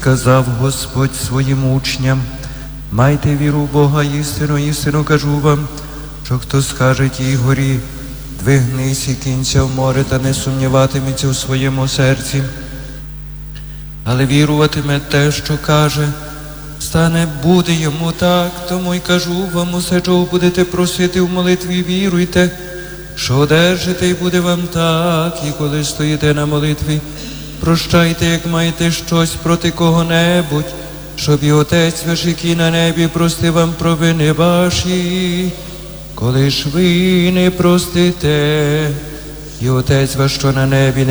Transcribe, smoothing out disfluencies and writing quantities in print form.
сказав Господь своїм учням: майте віру в Бога, істину, істину кажу вам, що хто скаже тій горі, двигнись і кинься в море, та не сумніватиметься у своєму серці, але віруватиме те, що каже, стане, буде йому так. Тому й кажу вам, усе, чого будете просити в молитві, віруйте, що одержите, і буде вам так. І коли стоїте на молитві, прощайте, як маєте щось проти кого-небудь, щоб і Отець ваш, який на небі, простив вам провини ваші. Коли ж ви не простите, і Отець ваш, що на небі,